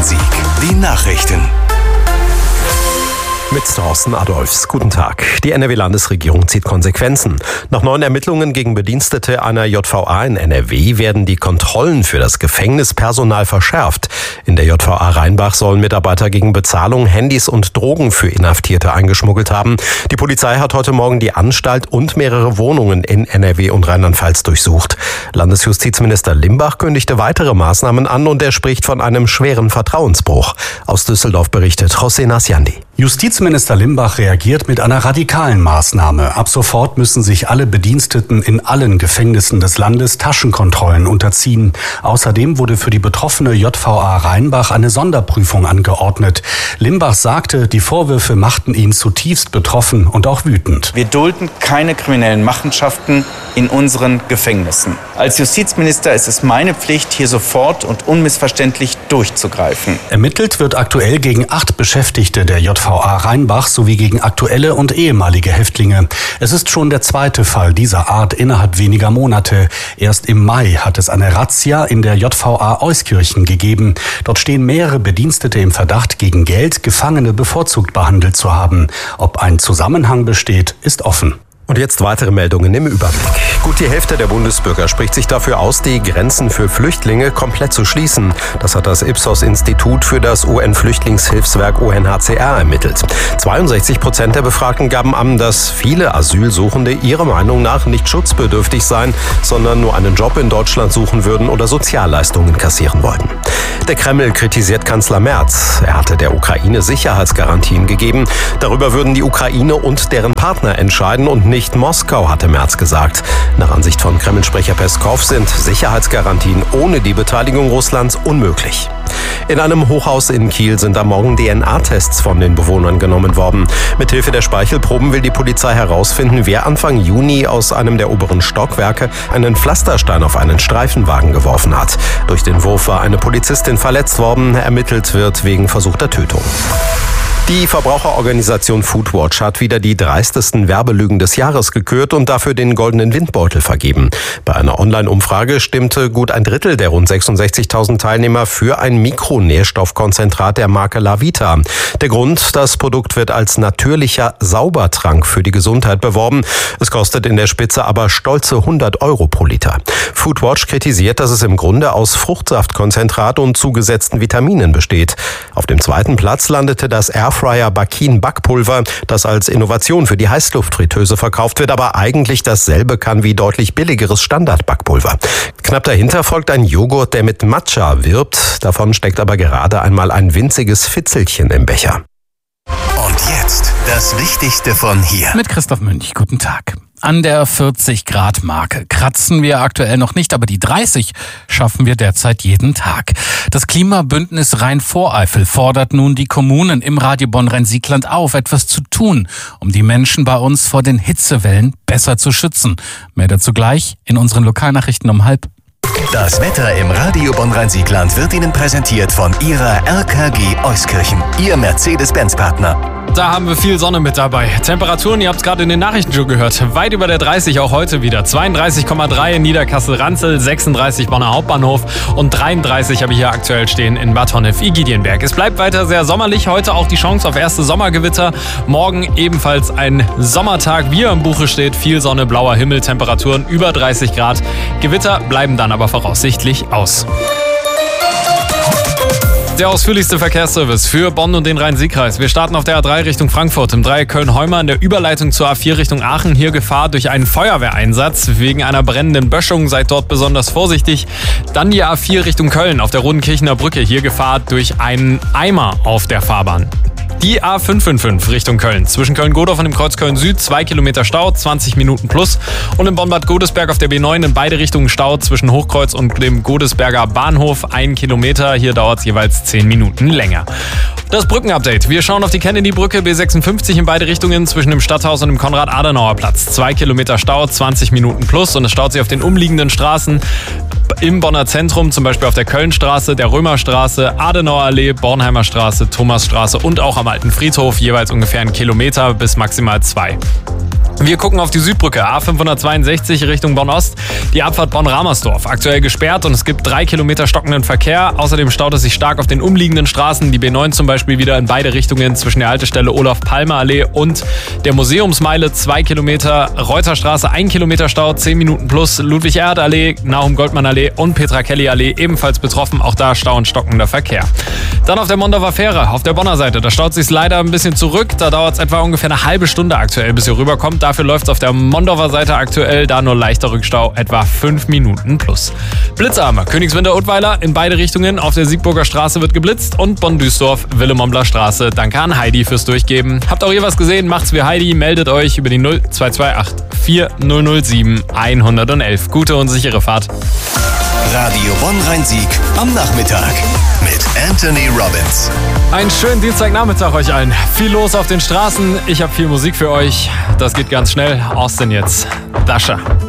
Musik. Die Nachrichten. Mit Thorsten Adolfs. Guten Tag. Die NRW-Landesregierung zieht Konsequenzen. Nach neuen Ermittlungen gegen Bedienstete einer JVA in NRW werden die Kontrollen für das Gefängnispersonal verschärft. In der JVA Rheinbach sollen Mitarbeiter gegen Bezahlung Handys und Drogen für Inhaftierte eingeschmuggelt haben. Die Polizei hat heute Morgen die Anstalt und mehrere Wohnungen in NRW und Rheinland-Pfalz durchsucht. Landesjustizminister Limbach kündigte weitere Maßnahmen an und er spricht von einem schweren Vertrauensbruch. Aus Düsseldorf berichtet José Nasjandi. Justizminister Limbach reagiert mit einer radikalen Maßnahme. Ab sofort müssen sich alle Bediensteten in allen Gefängnissen des Landes Taschenkontrollen unterziehen. Außerdem wurde für die betroffene JVA Rheinbach eine Sonderprüfung angeordnet. Limbach sagte, die Vorwürfe machten ihn zutiefst betroffen und auch wütend. Wir dulden keine kriminellen Machenschaften in unseren Gefängnissen. Als Justizminister ist es meine Pflicht, hier sofort und unmissverständlich durchzugreifen. Ermittelt wird aktuell gegen 8 Beschäftigte der JVA Rheinbach sowie gegen aktuelle und ehemalige Häftlinge. Es ist schon der zweite Fall dieser Art innerhalb weniger Monate. Erst im Mai hat es eine Razzia in der JVA Euskirchen gegeben. Dort stehen mehrere Bedienstete im Verdacht, gegen Geld Gefangene bevorzugt behandelt zu haben. Ob ein Zusammenhang besteht, ist offen. Und jetzt weitere Meldungen im Überblick. Gut die Hälfte der Bundesbürger spricht sich dafür aus, die Grenzen für Flüchtlinge komplett zu schließen. Das hat das Ipsos-Institut für das UN-Flüchtlingshilfswerk UNHCR ermittelt. 62% der Befragten gaben an, dass viele Asylsuchende ihrer Meinung nach nicht schutzbedürftig seien, sondern nur einen Job in Deutschland suchen würden oder Sozialleistungen kassieren wollten. Der Kreml kritisiert Kanzler Merz. Er hatte der Ukraine Sicherheitsgarantien gegeben. Darüber würden die Ukraine und deren Partner entscheiden und nicht Moskau, hatte Merz gesagt. Nach Ansicht von Kreml-Sprecher Peskow sind Sicherheitsgarantien ohne die Beteiligung Russlands unmöglich. In einem Hochhaus in Kiel sind am Morgen DNA-Tests von den Bewohnern genommen worden. Mithilfe der Speichelproben will die Polizei herausfinden, wer Anfang Juni aus einem der oberen Stockwerke einen Pflasterstein auf einen Streifenwagen geworfen hat. Durch den Wurf war eine Polizistin verletzt worden. Ermittelt wird wegen versuchter Tötung. Die Verbraucherorganisation Foodwatch hat wieder die dreistesten Werbelügen des Jahres gekürt und dafür den goldenen Windbeutel vergeben. Bei einer Online-Umfrage stimmte gut ein Drittel der rund 66.000 Teilnehmer für ein Mikronährstoffkonzentrat der Marke Lavita. Der Grund, das Produkt wird als natürlicher Saubertrank für die Gesundheit beworben. Es kostet in der Spitze aber stolze 100 € pro Liter. Foodwatch kritisiert, dass es im Grunde aus Fruchtsaftkonzentrat und zugesetzten Vitaminen besteht. Auf dem zweiten Platz landete das Airfryer Bakin Backpulver, das als Innovation für die Heißluftfritteuse verkauft wird, aber eigentlich dasselbe kann wie deutlich billigeres Standardbackpulver. Knapp dahinter folgt ein Joghurt, der mit Matcha wirbt. Davon steckt aber gerade einmal ein winziges Fitzelchen im Becher. Und jetzt das Wichtigste von hier. Mit Christoph Münch, guten Tag. An der 40-Grad-Marke kratzen wir aktuell noch nicht, aber die 30 schaffen wir derzeit jeden Tag. Das Klimabündnis Rhein-Voreifel fordert nun die Kommunen im Radio Bonn-Rhein-Siegland auf, etwas zu tun, um die Menschen bei uns vor den Hitzewellen besser zu schützen. Mehr dazu gleich in unseren Lokalnachrichten um 12:30. Das Wetter im Radio Bonn-Rhein-Siegland wird Ihnen präsentiert von Ihrer RKG Euskirchen, Ihr Mercedes-Benz-Partner. Da haben wir viel Sonne mit dabei. Temperaturen, ihr habt es gerade in den Nachrichten schon gehört, weit über der 30 auch heute wieder. 32,3 in Niederkassel-Ranzel, 36 Bonner Hauptbahnhof und 33 habe ich hier aktuell stehen in Bad Honnef-Igidienberg. Es bleibt weiter sehr sommerlich. Heute auch die Chance auf erste Sommergewitter. Morgen ebenfalls ein Sommertag. Wie er im Buche steht, viel Sonne, blauer Himmel, Temperaturen über 30 Grad. Gewitter bleiben dann aber voraussichtlich aus. Der ausführlichste Verkehrsservice für Bonn und den Rhein-Sieg-Kreis. Wir starten auf der A3 Richtung Frankfurt im Dreieck Köln-Heuma in der Überleitung zur A4 Richtung Aachen. Hier Gefahr durch einen Feuerwehreinsatz wegen einer brennenden Böschung. Seid dort besonders vorsichtig. Dann die A4 Richtung Köln auf der Rodenkirchener Brücke. Hier Gefahr durch einen Eimer auf der Fahrbahn. Die A555 Richtung Köln. Zwischen Köln-Godorf und dem Kreuz Köln-Süd 2 Kilometer Stau, 20 Minuten plus. Und in Bonn-Bad Godesberg auf der B9 in beide Richtungen Stau zwischen Hochkreuz und dem Godesberger Bahnhof. 1 Kilometer, hier dauert es jeweils 10 Minuten länger. Das Brückenupdate. Wir schauen auf die Kennedy-Brücke B56 in beide Richtungen zwischen dem Stadthaus und dem Konrad-Adenauer-Platz. 2 Kilometer Stau, 20 Minuten plus. Und es staut sich auf den umliegenden Straßen im Bonner Zentrum, zum Beispiel auf der Kölnstraße, der Römerstraße, Adenauerallee, Bornheimer Straße, Thomasstraße und auch am Alten Friedhof, jeweils ungefähr 1 Kilometer bis maximal 2. Wir gucken auf die Südbrücke, A562 Richtung Bonn-Ost, die Abfahrt Bonn-Ramersdorf. Aktuell gesperrt und es gibt 3 Kilometer stockenden Verkehr. Außerdem staut es sich stark auf den umliegenden Straßen, die B9 zum Beispiel wieder in beide Richtungen zwischen der Haltestelle Olaf-Palme-Allee und der Museumsmeile 2 Kilometer, Reuterstraße 1 Kilometer Stau, 10 Minuten plus, Ludwig-Erhard-Allee, Nahum-Goldmann-Allee und Petra-Kelly-Allee ebenfalls betroffen, auch da Stau und stockender Verkehr. Dann auf der Mondorfer Fähre, auf der Bonner Seite, da staut es sich leider ein bisschen zurück, da dauert es etwa ungefähr eine halbe Stunde aktuell, bis ihr rüberkommt. Dafür läuft es auf der Mondorfer Seite aktuell, da nur leichter Rückstau, etwa 5 Minuten plus. Blitzarme, Königswinter-Ottweiler in beide Richtungen, auf der Siegburger Straße wird geblitzt und Bonn-Duisdorf, Willemombler Straße. Danke an Heidi fürs Durchgeben. Habt auch ihr was gesehen, macht's wie Heidi, meldet euch über die 0228 4007 111. Gute und sichere Fahrt. Radio Bonn-Rhein-Sieg am Nachmittag mit Anthony Robbins. Einen schönen Dienstagnachmittag euch allen. Viel los auf den Straßen. Ich habe viel Musik für euch. Das geht ganz schnell. Austin jetzt. Dasha.